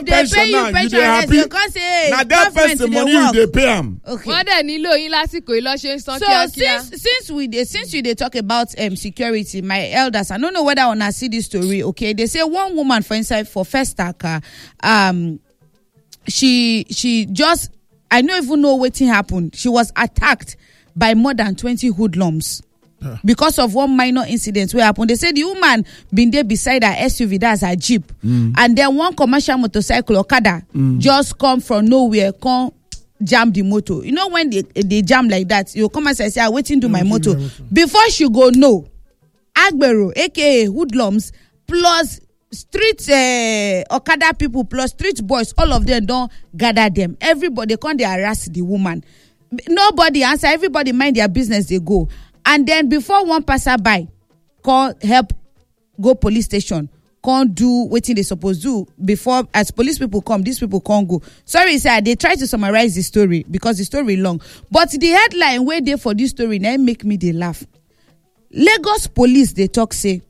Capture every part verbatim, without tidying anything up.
They pay you pension, yes, you can't say. Now that person money you they pay them. Okay. Wọ́n dẹ̀ nílò yín lásìkò ìlọ́ṣẹ́ ń san So kíákíá. since since we dey since we dey talk about um security, my elders, I don't know whether una see this story. Okay, they say one woman for inside for first car, um, she she just I don't even know wetin happened. She was attacked by more than twenty hoodlums. Yeah. Because of one minor incident where happened. They said the woman been there beside her S U V, that's her Jeep. Mm. And then one commercial motorcycle, Okada, mm. just come from nowhere, come jam the motor. You know when they, they jam like that, you come and say, I'm waiting to my motor. Before she go, no. Agbero, aka hoodlums, plus street uh, Okada people, plus street boys, all of them don't gather them. Everybody come, they harass the woman. Nobody answer, everybody mind their business, they go. And then before one passerby call help go police station, can't do what they supposed to do before as police people come, these people can't go. Sorry, sir, they try to summarize the story because the story long. But the headline where they for this story now make me they laugh. Lagos police they talk say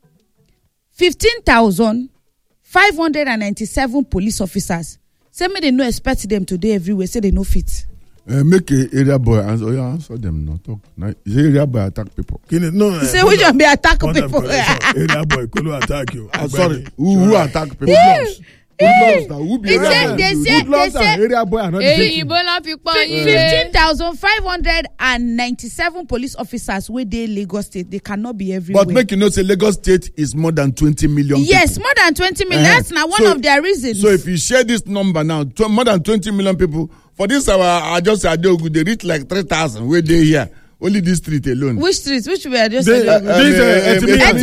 fifteen thousand five hundred ninety-seven police officers. Say me they no expect them today everywhere. Say they no fit. Uh, make a area boy answer. Oh, yeah, answer them. No talk. Now, area boy attack people. No. Say which one be attack people? Area boy could attack you. I'm sorry. Who, who attack people? Yeah. Hoodlums now. Who be They area say boy? they say they say area boy are not Èyí ìbò la fi pọ́n yín. fifteen thousand five hundred ninety-seven police officers wey dey Lagos State. They cannot be everywhere. But make you know, say Lagos State is more than twenty million. Yes, people. more than twenty million. Uh-huh. That's now one so, of their reasons. So if you share this number now, tw- more than twenty million people. For this, our I just Adeogu, they reach like three thousand. Where they here, only this street alone. Which streets? Which we are just They, uh, this uh,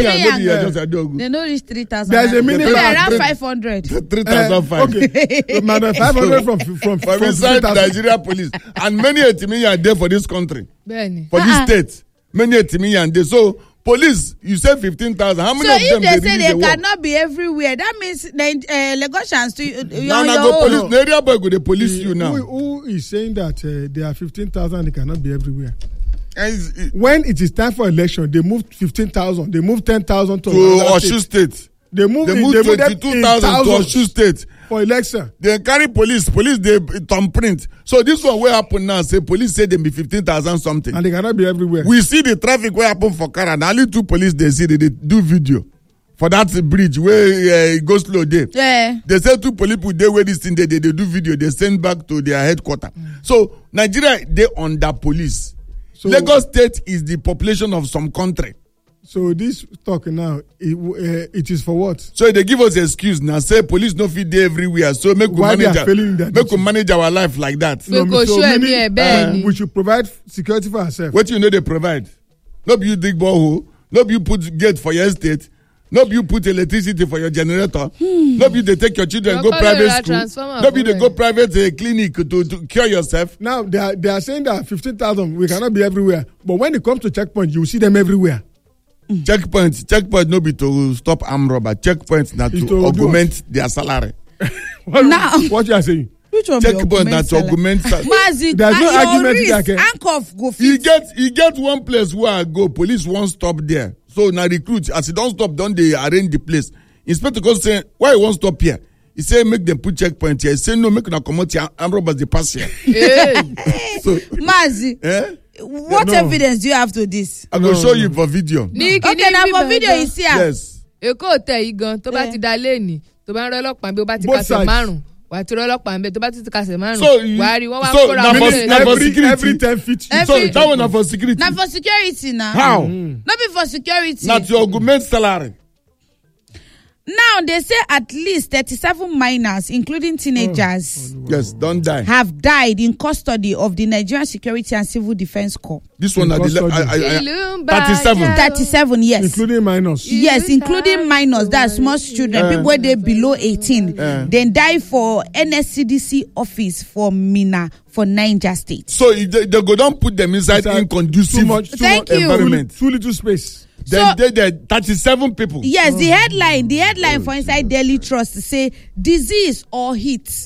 Etimiyan. They no reach three thousand. There's a minimum Maybe around three- five hundred. Three thousand five. Okay, madam, five hundred from from from, From from inside three thousand. Nigeria police, and many Etimiyan are there for this country, Bẹ́ẹ̀ni. for Uh-uh. this state. Many Etimiyan there. So police, you say fifteen thousand. How many So of if them they they say really they dey work? cannot be everywhere, that means the uh, Lagosians to uh, Now, on now your go own. police. The area boy go they police you now. Who, who is saying that uh, there are fifteen thousand? They cannot be everywhere. And it's- it- When it is time for election, they move fifteen thousand. They move ten thousand to, to another Osun state. State. They move. They in- move they move them twenty-two in thousand to thousands Osun State. for election. They carry police. Police they thumbprint. So this one where happen now. Say police say they be fifteen thousand something. And they cannot be everywhere. We see the traffic where happen for Canada. Only two police they see they, they do video for that bridge where uh, it goes slow there. Yeah. They say two police people they where this thing they, they they do video. They send back to their headquarters. Mm. So Nigeria they under police. So, Lagos State is the population of some country. So this talk now, it, uh, it is for what? So they give us excuse now. Say police no fit dey everywhere. So make we Why they manage, are our, failing in their make we duty? manage our life like that. Pé kò so ṣó ẹ̀mí meaning, ẹ̀ bẹ́ẹ̀ uh, ni. we should provide security for ourselves. What you know they provide? No be you dig borehole. No be you put gate for your estate. No be you put electricity for your generator. Hmm. No be you they take your children Your go colleague private are school. transformer No be you for they go them. private uh, clinic to, to cure yourself. Now they are they are saying that fifteen thousand we cannot be everywhere, but when it comes to checkpoint, you will see them everywhere. Mm. Checkpoint, checkpoint no be to stop armed robber. Checkpoint na to, It's to augment their salary. What, Now- what you are saying? Which one be Checkpoint na to augment salary. Mazi, There's no your argument wrist, there, okay? handcuff go You fit. get you get one place where I go, police won't stop there. So now recruit, as you don't stop, don't they arrange the place? Inspector goes say, why you won't stop here? He say make them put checkpoint here. He say no, make them come out here. Armed robbers they pass here. So Mazi, eh? what No. evidence do you have to this? I go show you for video. Ní kíní Okay, now bíbẹ̀ for video gan. you see am. Yes. Èkó tẹ̀ yìí gan tó bá Eh. ti da léènì tó bá ń rọ ọlọ́pàá bí ó bá ti Both kàṣẹ̀ sides. márùn-ún wà á ti rọ ọlọ́pàá bí tó bá ti kàṣẹ̀ So, márùn-ún you- wà á rí wọ́n wá so, kóra now wọn for- lè now for every security. every ten feet. So Every- that one na for security. Na for security now. How? Not be for security. Na to augment salary. Now they say at least thirty-seven minors, including teenagers, Yes, don't die. have died in custody of the Nigerian Security and Civil Defense Corps. This one na the le- I, I, I, Ìlú ń thirty-seven. bàjẹ́. thirty-seven, yes. Including minors. Yes, including minors, that's small children, people where they below eighteen. Uh. Then die for N S C D C office for Mina for Niger State. So if they, they go don't put them inside Inside inconducive too much- too Thank much you. environment. Too little space. Then So- they, they thirty-seven people. Yes, the headline, the headline for inside Daily Trust say disease or heat.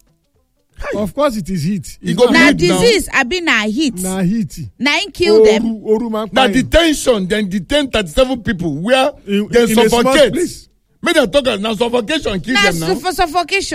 Of course, it is heat. You It's go not Now heat now. disease, I been na heat. na heat. Now it kill them. Oru- oru man Now fine. detention, then detain thirty-seven people where In- they in a small suffocate. place. Make them talk now suffocation kill Now them now. for suffocation.